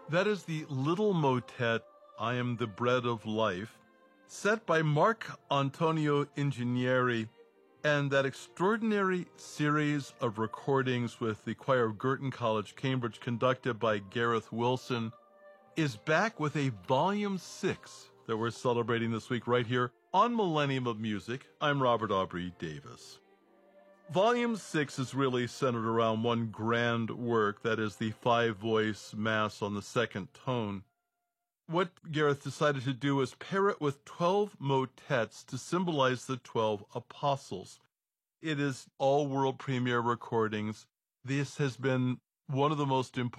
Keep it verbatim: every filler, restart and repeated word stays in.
That is the little motet, I Am the Bread of Life, set by Marc Antonio Ingegneri, and that extraordinary series of recordings with the choir of Girton College, Cambridge, conducted by Gareth Wilson, is back with a volume six that we're celebrating this week right here on Millennium of Music. I'm Robert Aubrey Davis. Volume six is really centered around one grand work, that is the five-voice Mass on the second tone. What Gareth decided to do was pair it with twelve motets to symbolize the twelve apostles. It is all world premiere recordings. This has been one of the most important